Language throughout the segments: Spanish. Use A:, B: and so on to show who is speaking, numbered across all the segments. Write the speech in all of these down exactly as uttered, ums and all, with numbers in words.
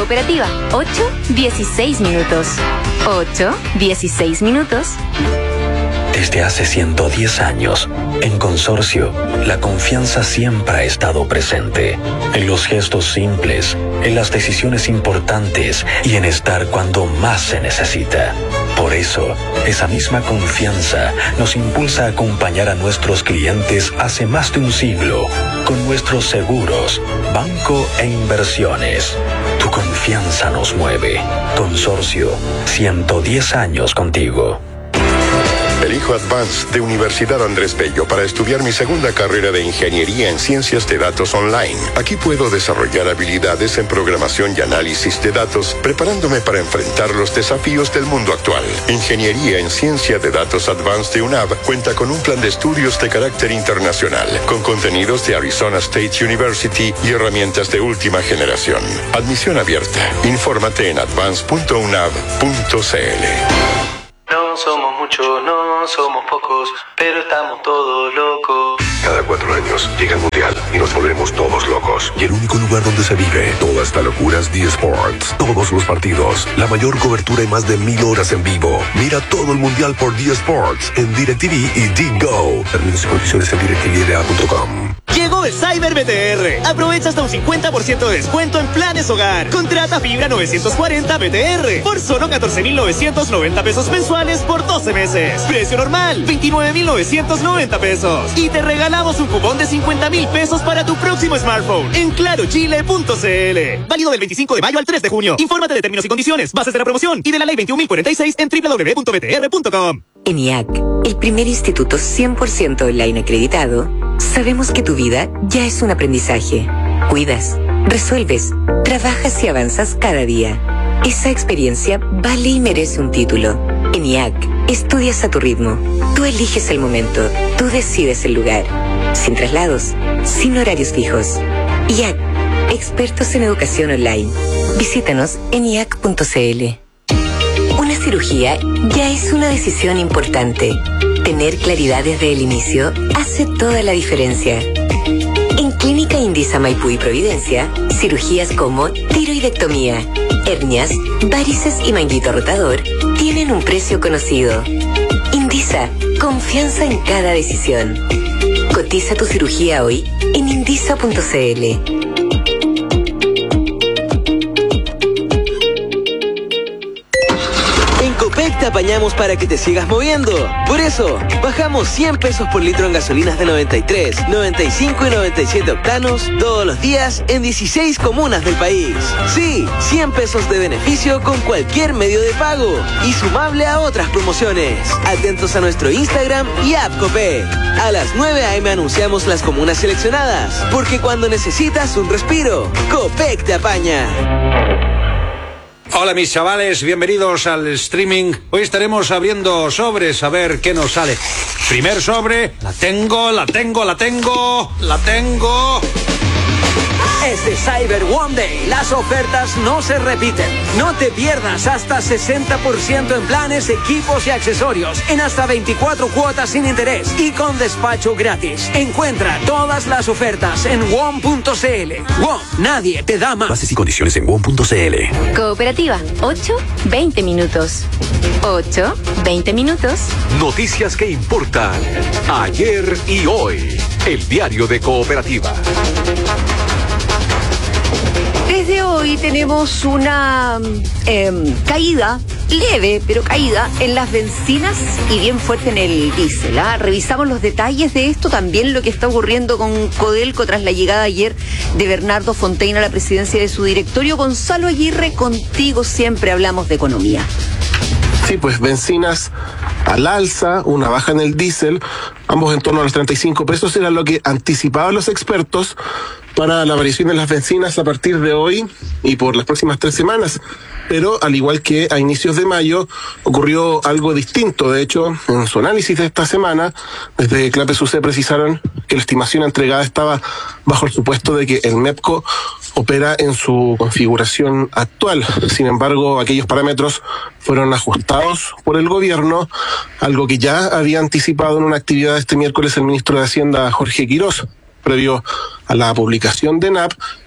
A: Cooperativa, ocho, dieciséis minutos. ocho, dieciséis minutos.
B: Desde hace ciento diez años, en Consorcio, la confianza siempre ha estado presente. En los gestos simples, en las decisiones importantes y en estar cuando más se necesita. Por eso, esa misma confianza nos impulsa a acompañar a nuestros clientes hace más de un siglo con nuestros seguros, banco e inversiones. Tu confianza nos mueve. Consorcio, ciento diez años contigo.
C: Elijo Advance de Universidad Andrés Bello para estudiar mi segunda carrera de Ingeniería en Ciencias de Datos Online. Aquí puedo desarrollar habilidades en programación y análisis de datos, preparándome para enfrentar los desafíos del mundo actual. Ingeniería en Ciencia de Datos Advance de U N A V cuenta con un plan de estudios de carácter internacional, con contenidos de Arizona State University y herramientas de última generación. Admisión abierta. Infórmate en advance punto u n a v punto c l.
D: No somos muchos, no somos pocos, pero estamos todos locos.
E: Cada cuatro años llega el Mundial y nos volvemos todos locos. Y el único lugar donde se vive toda esta locura es D Sports. Todos los partidos, la mayor cobertura y más de mil horas en vivo. Mira todo el Mundial por D Sports en DirecTV y D-Go. Términos y condiciones en direct t v d a punto com.
F: Llegó el Cyber B T R. Aprovecha hasta un cincuenta por ciento de descuento en planes hogar. Contrata fibra novecientos cuarenta B T R por solo catorce mil novecientos noventa pesos mensuales por doce meses. Precio normal, veintinueve mil novecientos noventa pesos. Y te regalamos un cupón de cincuenta mil pesos para tu próximo smartphone en claro chile punto c l. Válido del veinticinco de mayo al tres de junio. Infórmate de términos y condiciones, bases de la promoción y de la ley veintiún mil cuarenta y seis en doble u doble u doble u punto b t r punto com.
G: En I A C, el primer instituto cien por ciento online acreditado, sabemos que tu vida ya es un aprendizaje. Cuidas, resuelves, trabajas y avanzas cada día. Esa experiencia vale y merece un título. En I A C, estudias a tu ritmo. Tú eliges el momento. Tú decides el lugar. Sin traslados, sin horarios fijos. I A C, expertos en educación online. Visítanos en i a c punto c l. Una cirugía ya es una decisión importante. Tener claridad desde el inicio hace toda la diferencia. En Clínica Indisa Maipú y Providencia, cirugías como tiroidectomía, hernias, varices y manguito rotador tienen un precio conocido. Indisa, confianza en cada decisión. Cotiza tu cirugía hoy en indisa punto c l.
H: Copec te apañamos para que te sigas moviendo. Por eso, bajamos cien pesos por litro en gasolinas de noventa y tres, noventa y cinco y noventa y siete octanos todos los días en dieciséis comunas del país. Sí, cien pesos de beneficio con cualquier medio de pago y sumable a otras promociones. Atentos a nuestro Instagram y app Copec. A las nueve a eme anunciamos las comunas seleccionadas, porque cuando necesitas un respiro, Copec te apaña.
I: Hola mis chavales, bienvenidos al streaming. Hoy estaremos abriendo sobres a ver qué nos sale. Primer sobre, la tengo, la tengo, la tengo, la tengo.
J: Este Cyber One Day, las ofertas no se repiten. No te pierdas hasta sesenta por ciento en planes, equipos y accesorios, en hasta veinticuatro cuotas sin interés y con despacho gratis. Encuentra todas las ofertas en W O M punto c l. W O M, nadie te da más.
E: Bases y condiciones en W O M punto c l.
A: Cooperativa, ocho, veinte minutos. ocho, veinte minutos.
E: Noticias que importan ayer y hoy. El diario de Cooperativa.
K: Desde hoy tenemos una eh, caída, leve, pero caída, en las bencinas y bien fuerte en el diésel. ¿ah? Revisamos los detalles de esto, también lo que está ocurriendo con Codelco tras la llegada ayer de Bernardo Fontaine a la presidencia de su directorio. Gonzalo Aguirre, contigo siempre hablamos de economía.
L: Sí, pues bencinas al alza, una baja en el diésel, ambos en torno a los treinta y cinco pesos, era lo que anticipaban los expertos para la variación de las bencinas a partir de hoy y por las próximas tres semanas. Pero al igual que a inicios de mayo ocurrió algo distinto. De hecho, en su análisis de esta semana, desde Clape S U C precisaron que la estimación entregada estaba bajo el supuesto de que el MEPCO opera en su configuración actual. Sin embargo, aquellos parámetros fueron ajustados por el gobierno, algo que ya había anticipado en una actividad este miércoles el ministro de Hacienda, Jorge Quirós, previo a la publicación de N A P,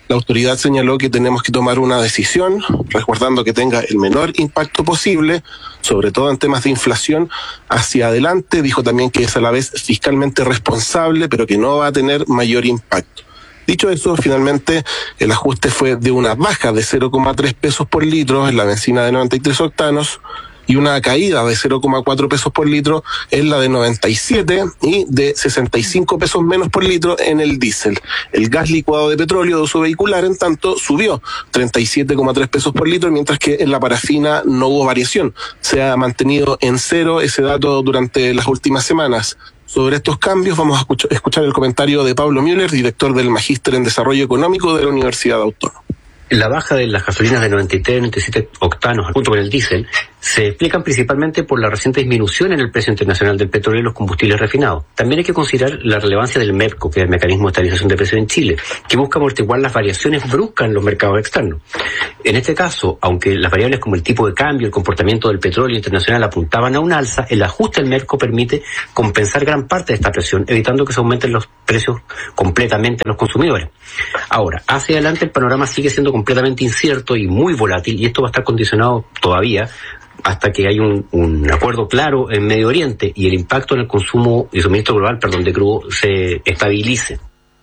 L: La autoridad señaló que tenemos que tomar una decisión, resguardando que tenga el menor impacto posible, sobre todo en temas de inflación, hacia adelante. Dijo también que es a la vez fiscalmente responsable, pero que no va a tener mayor impacto. Dicho eso, finalmente el ajuste fue de una baja de cero coma tres pesos por litro en la benzina de noventa y tres octanos, y una caída de cero coma cuatro pesos por litro en la de noventa y siete y de sesenta y cinco pesos menos por litro en el diésel. El gas licuado de petróleo de uso vehicular, en tanto, subió treinta y siete coma tres pesos por litro, mientras que en la parafina no hubo variación. Se ha mantenido en cero ese dato durante las últimas semanas. Sobre estos cambios vamos a escuchar, escuchar el comentario de Pablo Müller, director del Magíster en Desarrollo Económico de la Universidad Autónoma.
M: La baja de las gasolinas de noventa y tres y noventa y siete octanos junto con el diésel se explican principalmente por la reciente disminución en el precio internacional del petróleo y los combustibles refinados. También hay que considerar la relevancia del MEPCO, que es el Mecanismo de Estabilización de Precios en Chile, que busca amortiguar las variaciones bruscas en los mercados externos. En este caso, aunque las variables como el tipo de cambio, el comportamiento del petróleo internacional apuntaban a un alza, el ajuste del MEPCO permite compensar gran parte de esta presión, evitando que se aumenten los precios completamente a los consumidores. Ahora, hacia adelante el panorama sigue siendo completamente incierto y muy volátil, y esto va a estar condicionado todavía hasta que haya un, un acuerdo claro en Medio Oriente y el impacto en el consumo y suministro global, perdón, de crudo se estabilice.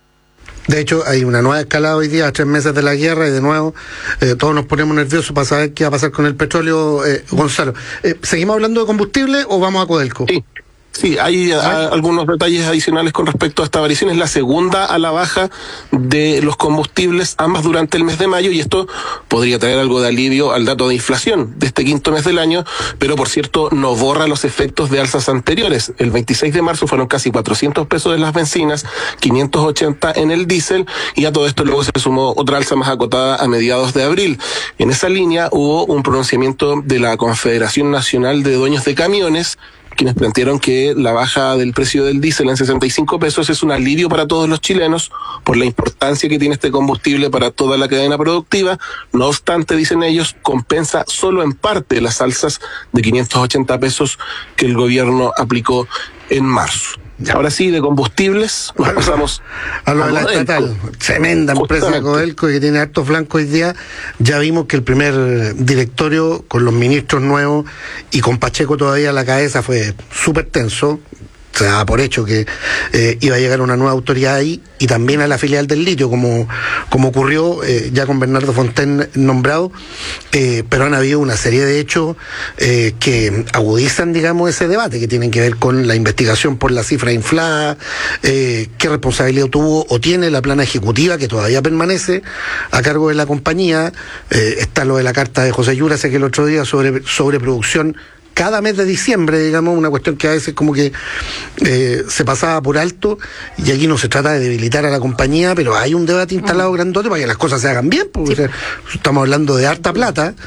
N: De hecho, hay una nueva escalada hoy día, a tres meses de la guerra, y de nuevo eh, todos nos ponemos nerviosos para saber qué va a pasar con el petróleo. eh, Gonzalo, eh, ¿seguimos hablando de combustible o vamos a Codelco?
L: Sí. Sí, hay a, algunos detalles adicionales con respecto a esta variación. Es la segunda a la baja de los combustibles, ambas durante el mes de mayo, y esto podría traer algo de alivio al dato de inflación de este quinto mes del año, pero por cierto no borra los efectos de alzas anteriores. El veintiséis de marzo fueron casi cuatrocientos pesos en las bencinas, quinientos ochenta en el diésel, y a todo esto luego se sumó otra alza más acotada a mediados de abril. En esa línea hubo un pronunciamiento de la Confederación Nacional de Dueños de Camiones, quienes plantearon que la baja del precio del diésel en sesenta y cinco pesos es un alivio para todos los chilenos por la importancia que tiene este combustible para toda la cadena productiva. No obstante, dicen ellos, compensa solo en parte las alzas de quinientos ochenta pesos que el gobierno aplicó en marzo. Ahora sí, de combustibles, nos pasamos
N: a lo de la estatal. Tremenda empresa de Codelco, que tiene hartos blancos hoy día. Ya vimos que el primer directorio, con los ministros nuevos y con Pacheco todavía a la cabeza, fue súper tenso. Se daba por hecho que eh, iba a llegar una nueva autoridad ahí, y también a la filial del litio, como, como ocurrió eh, ya con Bernardo Fontaine nombrado, eh, pero han habido una serie de hechos eh, que agudizan, digamos, ese debate, que tienen que ver con la investigación por la cifra inflada, eh, qué responsabilidad tuvo o tiene la plana ejecutiva, que todavía permanece a cargo de la compañía. Eh, está lo de la carta de José Yura, sé que el otro día, sobre sobreproducción cada mes de diciembre, digamos, una cuestión que a veces como que eh, se pasaba por alto, y aquí no se trata de debilitar a la compañía, pero hay un debate instalado grandote para que las cosas se hagan bien, porque sí, o sea, estamos hablando de harta plata,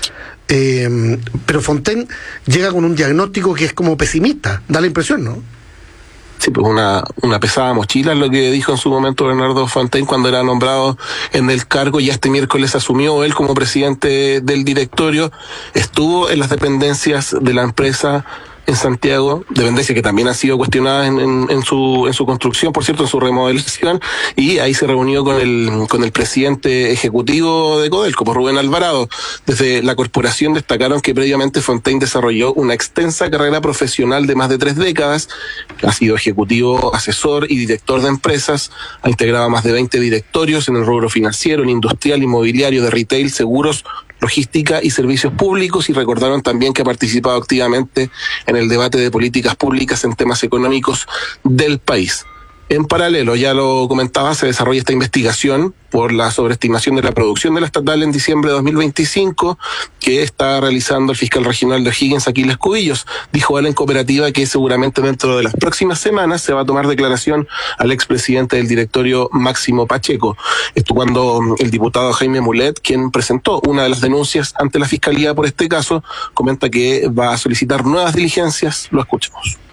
N: eh, pero Fontaine llega con un diagnóstico que es como pesimista, da la impresión, ¿no?
L: Sí, pues una, una pesada mochila es lo que dijo en su momento Bernardo Fontaine cuando era nombrado en el cargo. Ya este miércoles asumió él como presidente del directorio, estuvo en las dependencias de la empresa en Santiago, dependencias que también han sido cuestionadas en, en, en su en su construcción, por cierto, en su remodelación, y ahí se reunió con el con el presidente ejecutivo de Codelco, por Rubén Alvarado. Desde la corporación destacaron que previamente Fontaine desarrolló una extensa carrera profesional de más de tres décadas, ha sido ejecutivo, asesor y director de empresas, ha integrado más de veinte directorios en el rubro financiero, en industrial, inmobiliario, de retail, seguros, logística y servicios públicos, y recordaron también que ha participado activamente en el debate de políticas públicas en temas económicos del país. En paralelo, ya lo comentaba, se desarrolla esta investigación por la sobreestimación de la producción de la estatal en diciembre de dos mil veinticinco, que está realizando el fiscal regional de O'Higgins, Aquiles Cubillos. Dijo él en Cooperativa que seguramente dentro de las próximas semanas se va a tomar declaración al expresidente del directorio, Máximo Pacheco. Esto cuando el diputado Jaime Mulet, quien presentó una de las denuncias ante la fiscalía por este caso, comenta que va a solicitar nuevas diligencias. Lo escuchamos.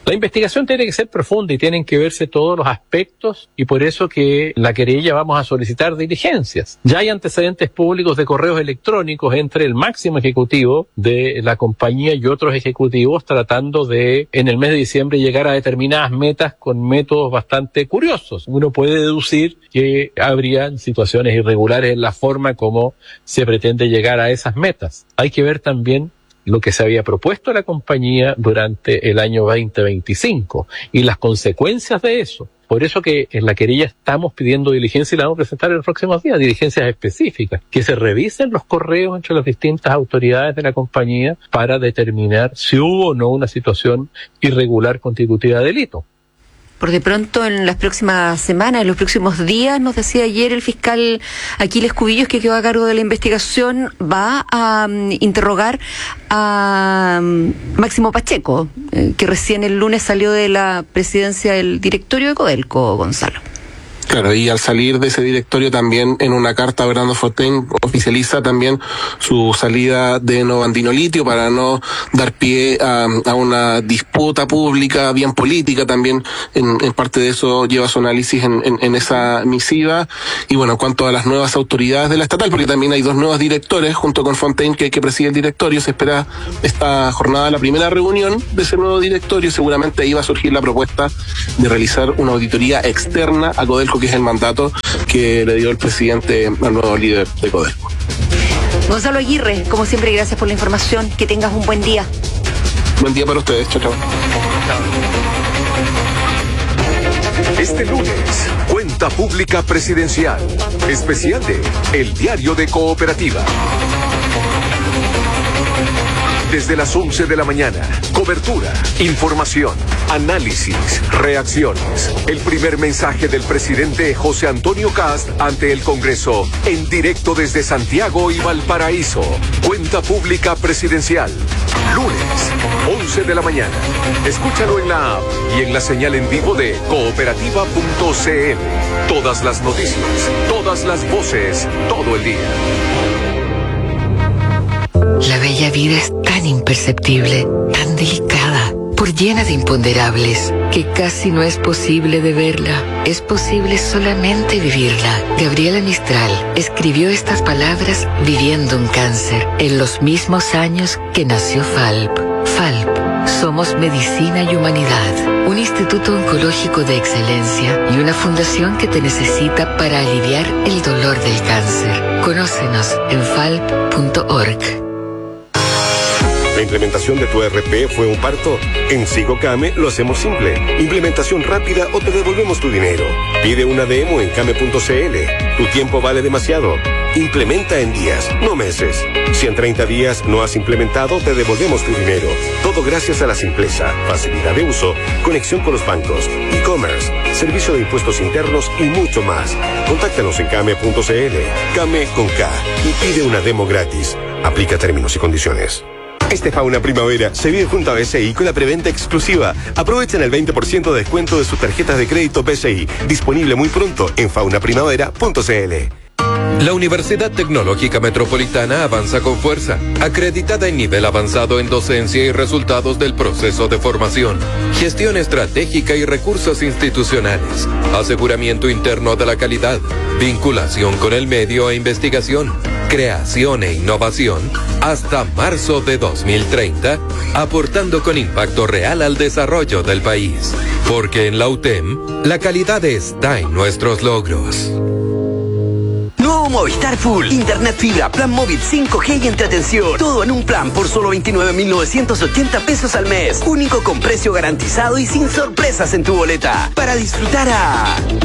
O: La investigación tiene que ser profunda y tienen que verse todos los aspectos, y por eso que la querella vamos a solicitar diligencias. Ya hay antecedentes públicos de correos electrónicos entre el máximo ejecutivo de la compañía y otros ejecutivos tratando de, en el mes de diciembre, llegar a determinadas metas con métodos bastante curiosos. Uno puede deducir que habrían situaciones irregulares en la forma como se pretende llegar a esas metas. Hay que ver también lo que se había propuesto a la compañía durante el año veinte veinticinco y las consecuencias de eso. Por eso que en la querella estamos pidiendo diligencia y la vamos a presentar en los próximos días, diligencias específicas, que se revisen los correos entre las distintas autoridades de la compañía para determinar si hubo o no una situación irregular constitutiva de delito.
K: Por de pronto, en las próximas semanas, en los próximos días, nos decía ayer el fiscal Aquiles Cubillos, que quedó a cargo de la investigación, va a um, interrogar a um, Máximo Pacheco, eh, que recién el lunes salió de la presidencia del directorio de Codelco, Gonzalo.
L: Claro, y al salir de ese directorio también en una carta Bernardo Fortuyn oficializa también su salida de Novandino Litio para no dar pie a, a una disputa pública bien política. También en, en parte de eso lleva su análisis en, en, en esa misiva. Y bueno, en cuanto a las nuevas autoridades de la estatal, porque también hay dos nuevos directores junto con Fortuyn que, que preside el directorio, se espera esta jornada la primera reunión de ese nuevo directorio. Seguramente ahí va a surgir la propuesta de realizar una auditoría externa a Codelco, que es el mandato que le dio el presidente al nuevo líder de Codelco.
K: Gonzalo Aguirre, como siempre, gracias por la información. Que tengas un buen día.
L: Buen día para ustedes. Chao, chao.
P: Este lunes, Cuenta Pública Presidencial, especial de El Diario de Cooperativa. Desde las once de la mañana, cobertura, información, análisis, reacciones. El primer mensaje del presidente José Antonio Kast ante el Congreso, en directo desde Santiago y Valparaíso. Cuenta Pública Presidencial, lunes, once de la mañana. Escúchalo en la app y en la señal en vivo de cooperativa punto c l. Todas las noticias, todas las voces, todo el día.
Q: La bella vida es tan imperceptible, tan delicada, por llena de imponderables, que casi no es posible de verla. Es posible solamente vivirla. Gabriela Mistral escribió estas palabras viviendo un cáncer, en los mismos años que nació Falp. Falp, somos medicina y humanidad, un instituto oncológico de excelencia y una fundación que te necesita para aliviar el dolor del cáncer. Conócenos en falp punto org.
C: ¿La implementación de tu E R P fue un parto? En SigoCame lo hacemos simple. Implementación rápida o te devolvemos tu dinero. Pide una demo en came punto c l. Tu tiempo vale demasiado. Implementa en días, no meses. Si en treinta días no has implementado, te devolvemos tu dinero. Todo gracias a la simpleza, facilidad de uso, conexión con los bancos, e-commerce, servicio de impuestos internos y mucho más. Contáctanos en came punto c l. Came con K y pide una demo gratis. Aplica términos y condiciones. Este Fauna Primavera se vive junto a B C I con la preventa exclusiva. Aprovechen el veinte por ciento de descuento de sus tarjetas de crédito B C I. Disponible muy pronto en fauna primavera punto c l.
R: La Universidad Tecnológica Metropolitana avanza con fuerza, acreditada en nivel avanzado en docencia y resultados del proceso de formación, gestión estratégica y recursos institucionales, aseguramiento interno de la calidad, vinculación con el medio e investigación, creación e innovación, hasta marzo de dos mil treinta, aportando con impacto real al desarrollo del país. Porque en la U T E M, la calidad está en nuestros logros.
S: Nuevo Movistar Full. Internet fibra, plan móvil cinco G y entretención. Todo en un plan por solo veintinueve mil novecientos ochenta pesos al mes. Único con precio garantizado y sin sorpresas en tu boleta. Para disfrutar a...